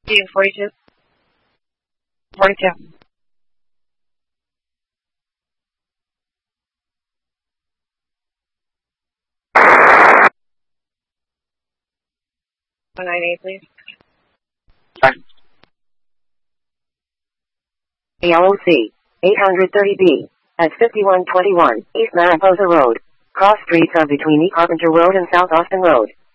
42. 42. 198, please. ALOC 830B at 5121 East Mariposa Road. Cross streets are between E. Carpenter Road and South Austin Road.